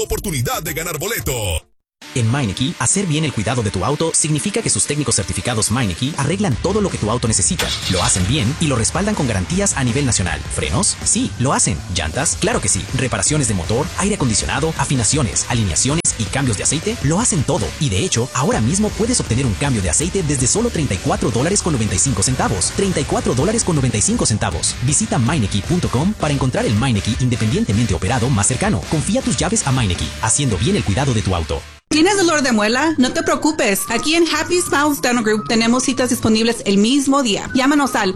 Oportunidad de ganar boleto. En Meineke, hacer bien el cuidado de tu auto significa que sus técnicos certificados Meineke arreglan todo lo que tu auto necesita. Lo hacen bien y lo respaldan con garantías a nivel nacional. ¿Frenos? Sí, lo hacen. ¿Llantas? Claro que sí. ¿Reparaciones de motor, aire acondicionado, afinaciones, alineaciones y cambios de aceite? Lo hacen todo. Y de hecho, ahora mismo puedes obtener un cambio de aceite desde solo $34.95. $34.95. Visita Meineke.com para encontrar el Meineke independientemente operado más cercano. Confía tus llaves a Meineke, haciendo bien el cuidado de tu auto. ¿Tienes dolor de muela? No te preocupes. Aquí en Happy Smiles Dental Group tenemos citas disponibles el mismo día. Llámanos al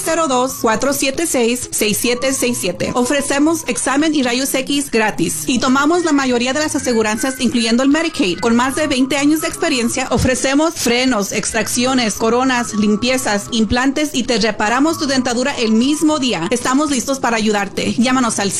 702-476-6767. Ofrecemos examen y rayos X gratis. Y tomamos la mayoría de las aseguranzas, incluyendo el Medicaid. Con más de 20 años de experiencia, ofrecemos frenos, extracciones, coronas, limpiezas, implantes y te reparamos tu dentadura el mismo día. Estamos listos para ayudarte. Llámanos al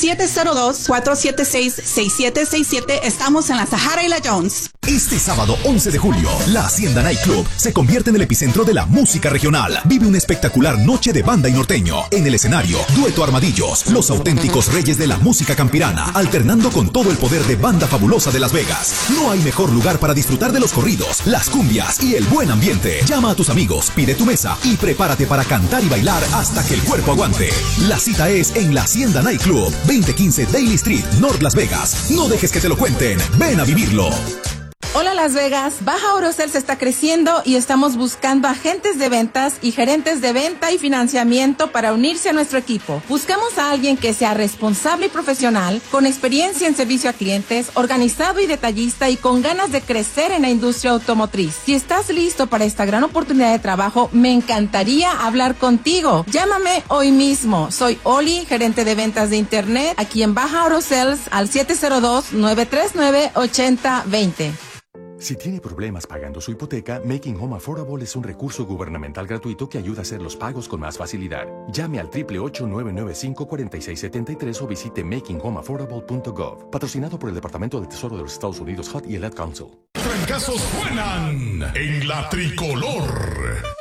702-476-6767. Estamos en la Sahara y la Jones. Este sábado 11 de julio, la Hacienda Night Club se convierte en el epicentro de la música regional. Vive una espectacular noche de banda y norteño. En el escenario, Dueto Armadillos, los auténticos reyes de la música campirana, alternando con todo el poder de Banda Fabulosa de Las Vegas. No hay mejor lugar para disfrutar de los corridos, las cumbias y el buen ambiente. Llama a tus amigos, pide tu mesa y prepárate para cantar y bailar hasta que el cuerpo aguante. La cita es en la Hacienda Night Club, 2015 Daily Street, North Las Vegas. No dejes que te lo cuenten, ven a vivirlo. Hola Las Vegas, Baja Orocels está creciendo y estamos buscando agentes de ventas y gerentes de venta y financiamiento para unirse a nuestro equipo. Buscamos a alguien que sea responsable y profesional, con experiencia en servicio a clientes, organizado y detallista y con ganas de crecer en la industria automotriz. Si estás listo para esta gran oportunidad de trabajo, me encantaría hablar contigo. Llámame hoy mismo. Soy Oli, gerente de ventas de Internet, aquí en Baja Orocels al 702-939-8020. Si tiene problemas pagando su hipoteca, Making Home Affordable es un recurso gubernamental gratuito que ayuda a hacer los pagos con más facilidad. Llame al 888-995-4673 o visite makinghomeaffordable.gov. Patrocinado por el Departamento del Tesoro de los Estados Unidos, HUD y el Ad Council. Fracasos suenan en la tricolor.